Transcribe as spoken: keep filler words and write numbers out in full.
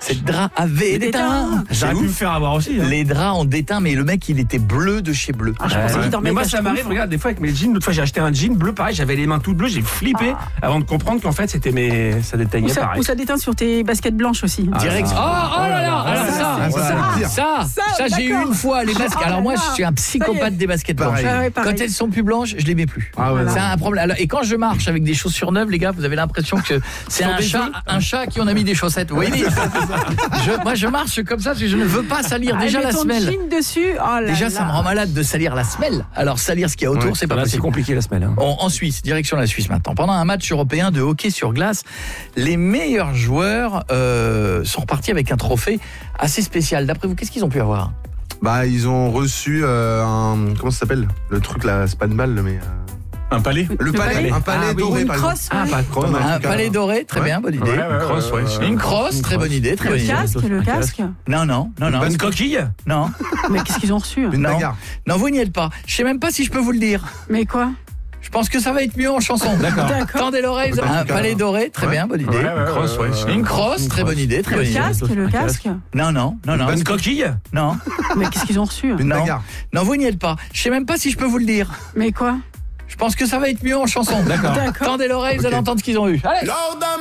Ces draps avaient déteint. J'aurais pu me faire avoir aussi. Hein. Les draps ont déteint, mais le mec, il était bleu de chez bleu. Ah, je pensais qu'il dormait Mais moi, avec ça la m'arrive, Schtroumpf. regarde, des fois avec mes jeans. L'autre fois, j'ai acheté un jean bleu, pareil, j'avais les mains toutes bleues, j'ai flippé avant de comprendre qu'en fait, c'était mes. Ça Ou déteignait ça, pareil. ou ça déteint sur tes baskets blanches aussi. Ah, Direct. ça. Oh, oh là là, alors ça, ça, c'est le pire. ça, ça, Ça, j'ai eu d'accord. une fois les baskets. Oh Alors là moi, là. je suis un Ça y psychopathe est. des baskets Pareil. blanches. Ah ouais, pareil. Quand elles sont plus blanches, je les mets plus. Ah ouais, c'est non. un problème. Alors, et quand je marche avec des chaussures neuves, les gars, vous avez l'impression que c'est un chat, un chat à qui on a mis des chaussettes. Vous voyez je, Moi, je marche comme ça parce que je ne veux pas salir déjà Ah, la mais ton semelle. jean dessus. Oh là Déjà, là. ça me rend malade de salir la semelle. Alors, salir ce qu'il y a autour, Ouais, c'est pas là, possible. C'est compliqué la semaine. Hein. En, en Suisse, direction la Suisse maintenant. Pendant un match européen de hockey sur glace, les meilleurs joueurs euh, sont repartis avec un trophée assez spécial. D'après vous, qu'est-ce qu'ils ont pu avoir ? Bah, ils ont reçu euh, un. Comment ça s'appelle ? Le truc là, c'est pas une balle, mais. euh, Un palais. Le palais, palais. un palais Ah oui, doré Une par exemple. crosse. Ah, ouais. pas de Crosse, crosse. Un truc, palais euh, doré, très ouais. bien, bonne idée. Ouais, ouais, crosse, ouais. Euh, Une crosse, très bonne idée, très bonne Le idée. casque, le Un casque. Non, non, non, non. Une coquille. Non, Mais qu'est-ce qu'ils ont reçu? Une non. bagarre. Non, vous n'y êtes pas. Je sais même pas si je peux vous le dire. Mais quoi? Je pense que ça va être mieux en chanson. D'accord. D'accord. Tendez l'oreille. Peut-être Un un palais cas. doré, très Ouais. bien, bonne idée. Ouais, ouais, crosse, ouais. Une crosse, très bonne idée, très bonne Le idée. casque, le Un casque. Non, non, non, non. Une coquille. Non, Mais qu'est-ce qu'ils ont reçu? Une non. bagarre. Non, vous n'y êtes pas. Je sais même pas si je peux vous le dire. Mais quoi? Je pense que ça va être mieux en chanson. D'accord. D'accord. Tendez l'oreille, vous allez Ok. entendre ce qu'ils ont eu. Allez. Lord, I'm